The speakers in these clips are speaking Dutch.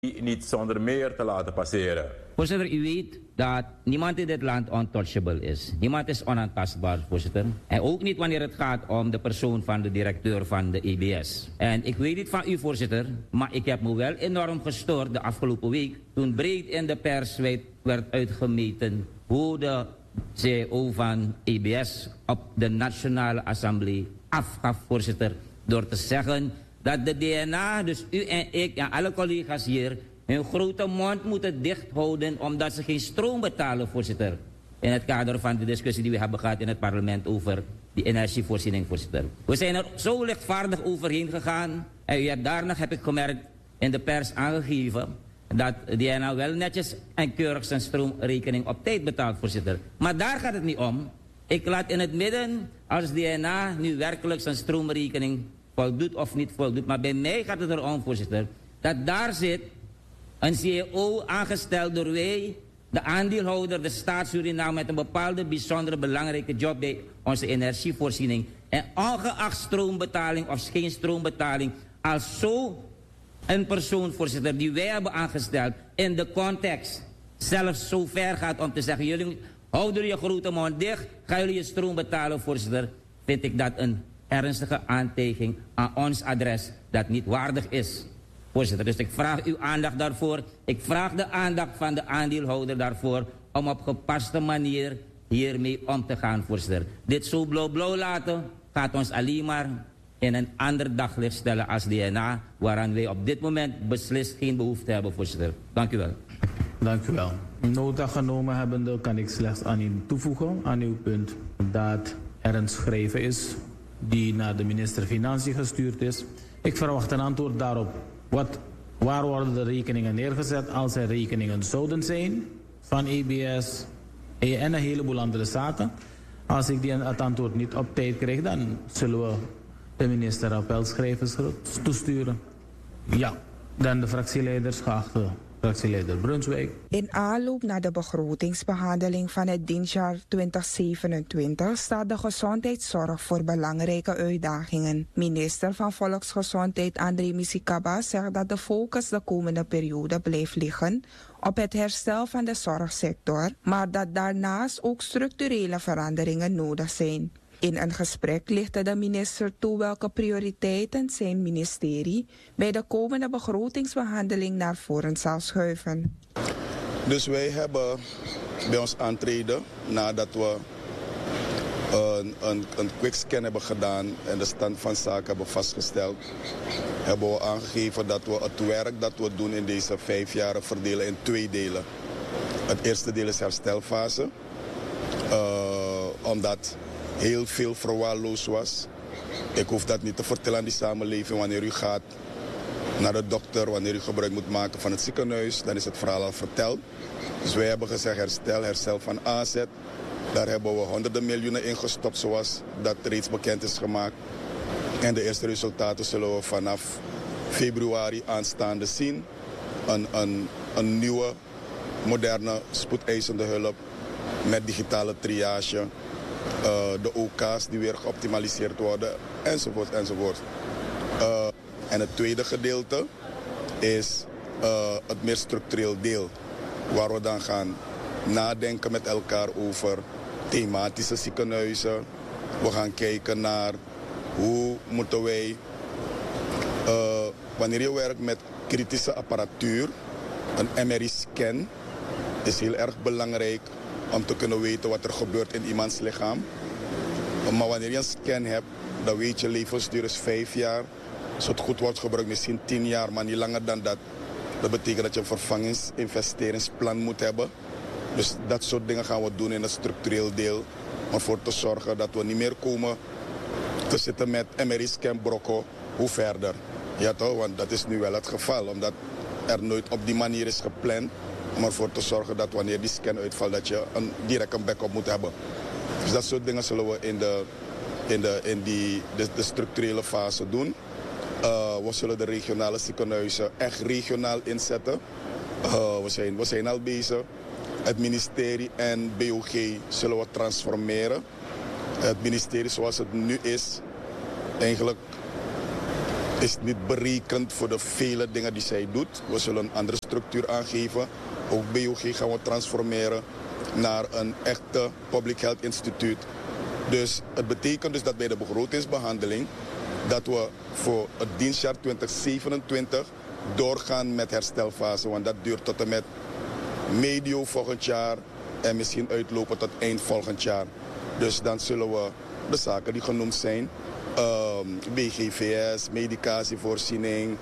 niet zonder meer te laten passeren. Voorzitter, u weet dat niemand in dit land untouchable is. Niemand is onaantastbaar, voorzitter. En ook niet wanneer het gaat om de persoon van de directeur van de EBS. En ik weet niet van u, voorzitter, maar ik heb me wel enorm gestoord de afgelopen week toen breed in de pers werd uitgemeten hoe de CEO van EBS op de Nationale Assemblée afgaf, voorzitter, door te zeggen dat de DNA, dus u en ik en alle collega's hier, hun grote mond moeten dicht houden omdat ze geen stroom betalen, voorzitter. In het kader van de discussie die we hebben gehad in het parlement over die energievoorziening, voorzitter. We zijn er zo lichtvaardig overheen gegaan. En daarna heb ik gemerkt in de pers aangegeven dat DNA wel netjes en keurig zijn stroomrekening op tijd betaalt, voorzitter. Maar daar gaat het niet om. Ik laat in het midden als DNA nu werkelijk zijn stroomrekening voldoet of niet voldoet. Maar bij mij gaat het erom, voorzitter, dat daar zit een CEO aangesteld door wij, de aandeelhouder, de staat Suriname, met een bepaalde bijzondere belangrijke job bij onze energievoorziening. En ongeacht stroombetaling of geen stroombetaling, als zo een persoon, voorzitter, die wij hebben aangesteld, in de context zelfs zo ver gaat om te zeggen, jullie houden je grote mond dicht, gaan jullie je stroom betalen, voorzitter, vind ik dat een ernstige aantijging aan ons adres dat niet waardig is. Voorzitter, dus ik vraag uw aandacht daarvoor. Ik vraag de aandacht van de aandeelhouder daarvoor om op gepaste manier hiermee om te gaan, voorzitter. Dit zo blauw laten gaat ons alleen maar in een ander daglicht stellen als DNA, waaraan wij op dit moment beslist geen behoefte hebben, voorzitter. Dank u wel. Dank u wel. Nota genomen hebbende kan ik slechts aan u toevoegen, aan uw punt, dat er een schrijven is die naar de minister Financiën gestuurd is. Ik verwacht een antwoord daarop. Waar worden de rekeningen neergezet als er rekeningen zouden zijn van EBS en een heleboel andere zaken? Als ik het antwoord niet op tijd krijg, dan zullen we de minister appelschrijvers toesturen. Ja, dan de fractieleiders, geachte fractieleider Brunswijk. In aanloop naar de begrotingsbehandeling van het dienstjaar 2027 staat de gezondheidszorg voor belangrijke uitdagingen. Minister van Volksgezondheid André Misikaba zegt dat de focus de komende periode blijft liggen op het herstel van de zorgsector, maar dat daarnaast ook structurele veranderingen nodig zijn. In een gesprek lichtte de minister toe welke prioriteiten zijn ministerie bij de komende begrotingsbehandeling naar voren zal schuiven. Dus wij hebben bij ons aantreden, nadat we een quickscan hebben gedaan en de stand van zaken hebben vastgesteld, hebben we aangegeven dat we het werk dat we doen in deze 5 jaar verdelen in 2 delen. Het eerste deel is herstelfase, omdat heel veel verwaarloosd was. Ik hoef dat niet te vertellen aan die samenleving. Wanneer u gaat naar de dokter, wanneer u gebruik moet maken van het ziekenhuis, dan is het verhaal al verteld. Dus wij hebben gezegd herstel van AZ. Daar hebben we honderden miljoenen in gestopt, zoals dat reeds bekend is gemaakt. En de eerste resultaten zullen we vanaf februari aanstaande zien. Een nieuwe, moderne spoedeisende hulp met digitale triage. De OK's die weer geoptimaliseerd worden, enzovoort, enzovoort. En het tweede gedeelte is het meer structureel deel, waar we dan gaan nadenken met elkaar over thematische ziekenhuizen. We gaan kijken naar hoe moeten wij, wanneer je werkt met kritische apparatuur, een MRI-scan is heel erg belangrijk om te kunnen weten wat er gebeurt in iemands lichaam. Maar wanneer je een scan hebt, dan weet je levensduur is 5 jaar. Als het goed wordt gebruikt, misschien 10 jaar, maar niet langer dan dat. Dat betekent dat je een vervangingsinvesteringsplan moet hebben. Dus dat soort dingen gaan we doen in het structureel deel. Om ervoor te zorgen dat we niet meer komen te zitten met MRI-scan brokken. Hoe verder? Ja toch, want dat is nu wel het geval. Omdat er nooit op die manier is gepland. Om ervoor te zorgen dat wanneer die scan uitvalt, dat je direct een backup moet hebben. Dus dat soort dingen zullen we in de structurele fase doen. We zullen de regionale ziekenhuizen echt regionaal inzetten. We zijn al bezig. Het ministerie en BOG zullen we transformeren. Het ministerie zoals het nu is, eigenlijk is niet berekend voor de vele dingen die zij doet. We zullen een andere structuur aangeven. Ook BOG gaan we transformeren naar een echte public health instituut. Dus het betekent dus dat bij de begrotingsbehandeling dat we voor het dienstjaar 2027 doorgaan met herstelfase. Want dat duurt tot en met medio volgend jaar en misschien uitlopen tot eind volgend jaar. Dus dan zullen we de zaken die genoemd zijn, BGVS, medicatievoorziening,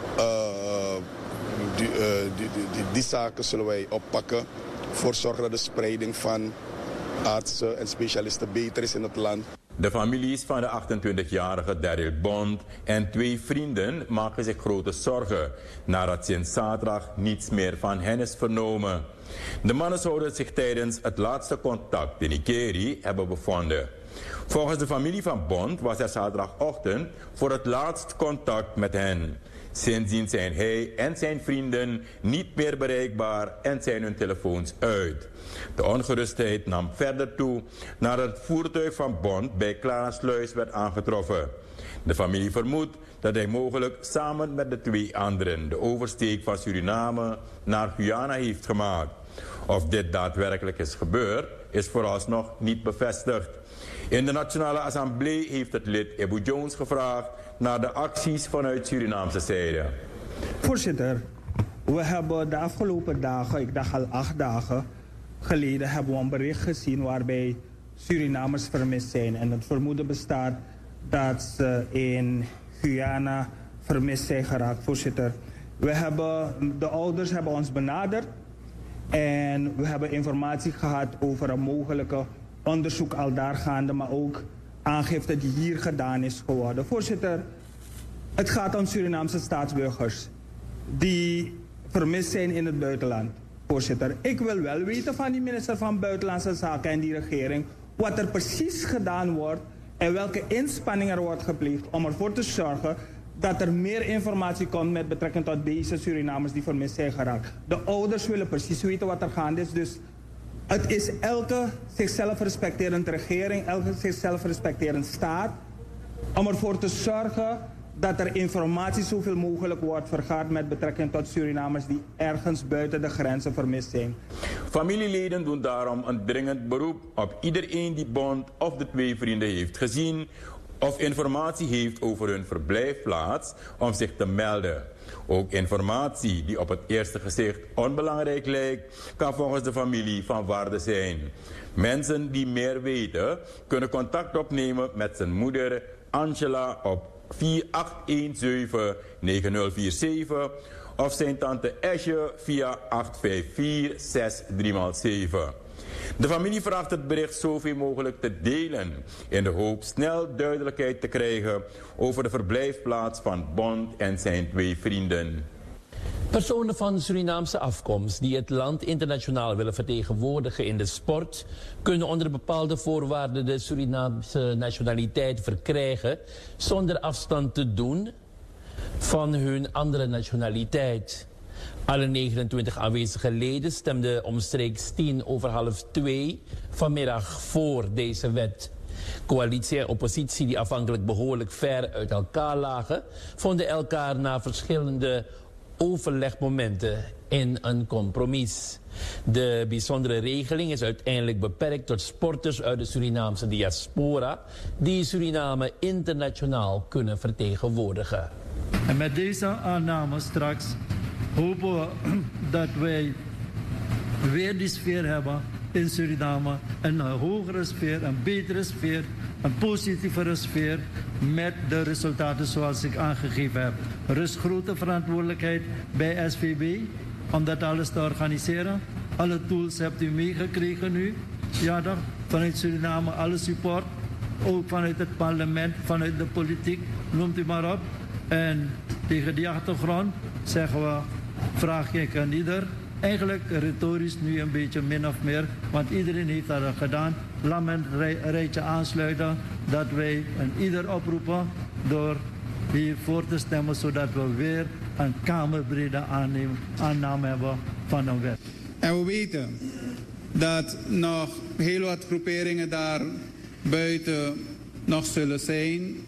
die zaken zullen wij oppakken voor zorgen dat de spreiding van artsen en specialisten beter is in het land. De families van de 28-jarige Daryl Bond en 2 vrienden maken zich grote zorgen nadat sinds zaterdag niets meer van hen is vernomen. De mannen zouden zich tijdens het laatste contact in Ikeri hebben bevonden. Volgens de familie van Bond was er zaterdagochtend voor het laatst contact met hen. Sindsdien zijn hij en zijn vrienden niet meer bereikbaar en zijn hun telefoons uit. De ongerustheid nam verder toe nadat het voertuig van Bond bij Klaasluis werd aangetroffen. De familie vermoedt dat hij mogelijk samen met de 2 anderen de oversteek van Suriname naar Guyana heeft gemaakt. Of dit daadwerkelijk is gebeurd, is vooralsnog niet bevestigd. In de Nationale Assemblée heeft het lid Ebou Jones gevraagd naar de acties vanuit Surinaamse zijde. Voorzitter, we hebben de afgelopen dagen, ik dacht al 8 dagen geleden, hebben we een bericht gezien waarbij Surinamers vermist zijn. En het vermoeden bestaat dat ze in Guyana vermist zijn geraakt, voorzitter. De ouders hebben ons benaderd en we hebben informatie gehad over een mogelijke onderzoek al daar gaande, maar ook aangifte die hier gedaan is geworden. Voorzitter, het gaat om Surinaamse staatsburgers die vermist zijn in het buitenland. Voorzitter, ik wil wel weten van die minister van Buitenlandse Zaken en die regering wat er precies gedaan wordt en welke inspanningen er wordt gepleegd om ervoor te zorgen dat er meer informatie komt met betrekking tot deze Surinamers die vermist zijn geraakt. De ouders willen precies weten wat er gaande is, dus het is elke zichzelf respecterende regering, elke zichzelf respecterende staat om ervoor te zorgen dat er informatie zoveel mogelijk wordt vergaard met betrekking tot Surinamers die ergens buiten de grenzen vermist zijn. Familieleden doen daarom een dringend beroep op iedereen die Bond of de 2 vrienden heeft gezien of informatie heeft over hun verblijfplaats om zich te melden. Ook informatie die op het eerste gezicht onbelangrijk lijkt, kan volgens de familie van waarde zijn. Mensen die meer weten, kunnen contact opnemen met zijn moeder Angela op 4817-9047 of zijn tante Esje via 854-63-7. De familie vraagt het bericht zoveel mogelijk te delen in de hoop snel duidelijkheid te krijgen over de verblijfplaats van Bond en zijn 2 vrienden. Personen van Surinaamse afkomst die het land internationaal willen vertegenwoordigen in de sport, kunnen onder bepaalde voorwaarden de Surinaamse nationaliteit verkrijgen zonder afstand te doen van hun andere nationaliteit. Alle 29 aanwezige leden stemden omstreeks 2:10 vanmiddag voor deze wet. Coalitie en oppositie, die afhankelijk behoorlijk ver uit elkaar lagen, vonden elkaar na verschillende overlegmomenten in een compromis. De bijzondere regeling is uiteindelijk beperkt tot sporters uit de Surinaamse diaspora die Suriname internationaal kunnen vertegenwoordigen. En met deze aanname straks hopen we dat wij weer die sfeer hebben in Suriname. Een hogere sfeer, een betere sfeer, een positievere sfeer met de resultaten zoals ik aangegeven heb. Er is grote verantwoordelijkheid bij SVB om dat alles te organiseren. Alle tools hebt u meegekregen nu. Ja, toch? Vanuit Suriname, alle support. Ook vanuit het parlement, vanuit de politiek, noemt u maar op. En tegen die achtergrond zeggen we, vraag ik aan ieder. Eigenlijk retorisch nu een beetje min of meer, want iedereen heeft dat gedaan. Laat me een rijtje aansluiten dat wij een ieder oproepen door hier voor te stemmen, zodat we weer een kamerbrede aanname hebben van een wet. En we weten dat nog heel wat groeperingen daar buiten nog zullen zijn.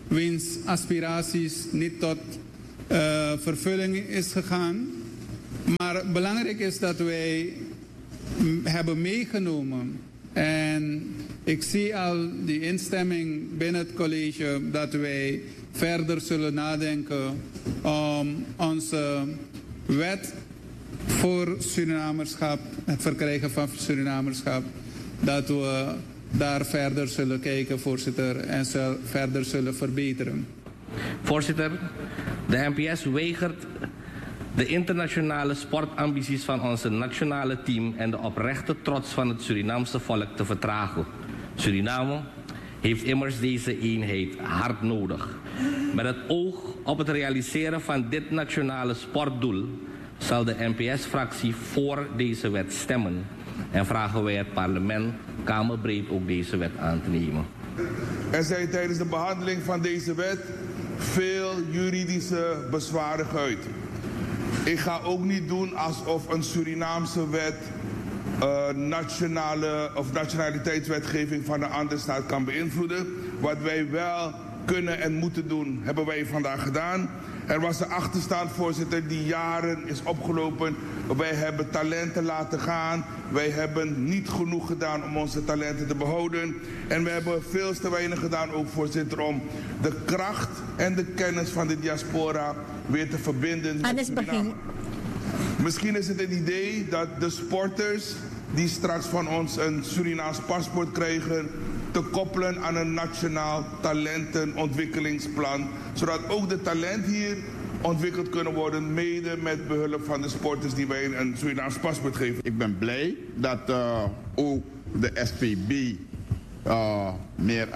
wiens aspiraties niet tot vervulling is gegaan. Maar belangrijk is dat wij hebben meegenomen. En ik zie al die instemming binnen het college dat wij verder zullen nadenken om onze wet voor Surinamerschap, het verkrijgen van Surinamerschap, dat we daar verder zullen kijken, voorzitter, en verder zullen verbeteren. Voorzitter, de NPS weigert de internationale sportambities van onze nationale team en de oprechte trots van het Surinaamse volk te vertragen. Suriname heeft immers deze eenheid hard nodig. Met het oog op het realiseren van dit nationale sportdoel zal de NPS-fractie voor deze wet stemmen. En vragen wij het parlement kamerbreed ook deze wet aan te nemen. Er zijn tijdens de behandeling van deze wet veel juridische bezwaren geuit. Ik ga ook niet doen alsof een Surinaamse wet nationale of nationaliteitswetgeving van een andere staat kan beïnvloeden. Wat wij wel kunnen en moeten doen, hebben wij vandaag gedaan. Er was een achterstand, voorzitter, die jaren is opgelopen. Wij hebben talenten laten gaan. Wij hebben niet genoeg gedaan om onze talenten te behouden. En we hebben veel te weinig gedaan, ook voorzitter, om de kracht en de kennis van de diaspora weer te verbinden met Suriname. Misschien is het idee dat de sporters die straks van ons een Surinaams paspoort krijgen, te koppelen aan een nationaal talentenontwikkelingsplan. Zodat ook de talenten hier ontwikkeld kunnen worden, mede met behulp van de sporters die wij een Surinaams paspoort geven. Ik ben blij dat ook de SPB meer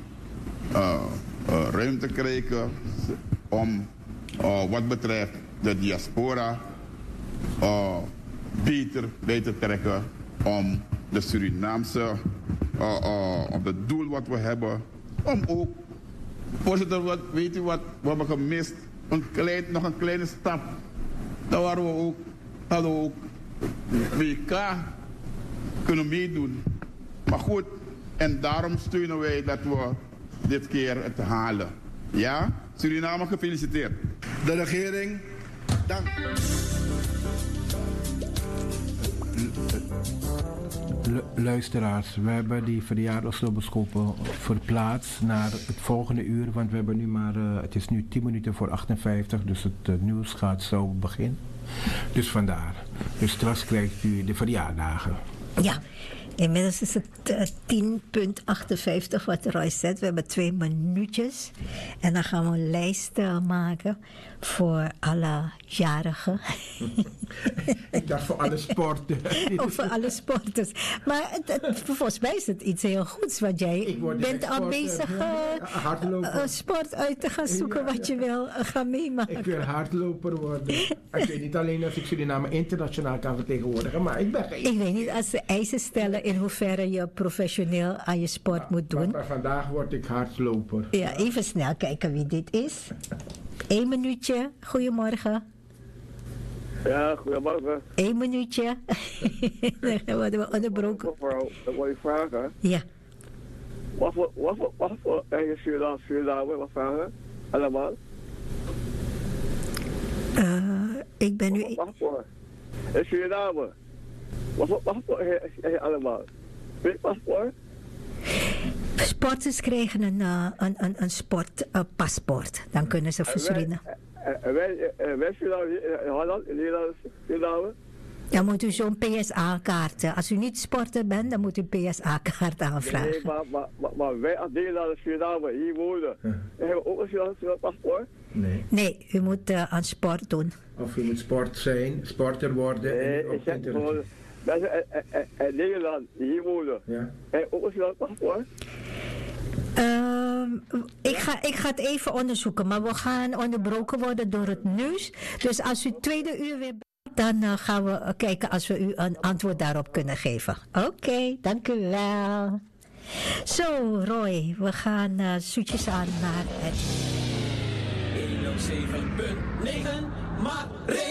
ruimte krijgen om wat betreft de diaspora beter bij te trekken om de Surinaamse, om het doel wat we hebben, om ook, voorzitter, weet u wat we hebben gemist? Nog een kleine stap. Daar hadden we ook WK kunnen meedoen. Maar goed, en daarom steunen wij dat we dit keer het halen. Ja, Suriname gefeliciteerd. De regering, dank. Luisteraars, we hebben die verjaardagslobbeschoppen verplaatst naar het volgende uur, want we hebben nu maar, het is nu 10 minuten voor 58, dus het nieuws gaat zo beginnen. Dus vandaar. Dus straks krijgt u de verjaardagen. Ja, inmiddels is het 10:58 wat Roy zegt. We hebben 2 minuutjes en dan gaan we een lijst maken voor alle jarigen. Ik dacht voor alle sporten. Of voor alle sporters. Maar volgens mij is het iets heel goeds, want jij bent al bezig sport uit te gaan zoeken wat je wil gaan meemaken. Ik wil hardloper worden. Ik weet niet alleen of ik Suriname internationaal kan vertegenwoordigen, maar ik ben geen... Ik weet niet, als ze eisen stellen in hoeverre je professioneel aan je sport moet doen. Maar vandaag word ik hardloper. Ja, even snel kijken wie dit is. 1 minuutje. Goedemorgen. Ja, goedemorgen. 1 minuutje. Dan worden we onderbroken. Dat wil je vragen. Ja. Wat voor eigen Suriname, wat vragen? Allemaal? Ik ben nu... Wat voor? In Suriname. Wat voor eigen allemaal? Weet je wat voor? Sporters krijgen een sportpaspoort. Dan kunnen ze voor Suriname. Wij Holland, in Nederland. Dan moet u zo'n PSA-kaart. Als u niet sporter bent, dan moet u een PSA-kaart aanvragen. Nee, maar wij als Nederlanders Suriname hier wonen, hebben we ook een Surinaamse paspoort? Nee, u moet aan sport doen. Of u moet sporter worden. Nee, ik zeg gewoon, mensen in Nederland die hier wonen, hebben ook een Surinaamse paspoort? Ik ga het even onderzoeken, maar we gaan onderbroken worden door het nieuws. Dus als u tweede uur weer bent, dan gaan we kijken als we u een antwoord daarop kunnen geven. Oké, dank u wel. Zo, Roy, we gaan zoetjes aan naar het... 107.9 Maat.